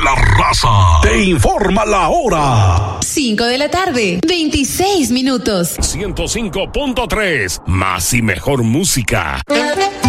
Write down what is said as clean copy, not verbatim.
la raza te informa la hora. 5 de la tarde, 26 minutos. 105.3, más y mejor música.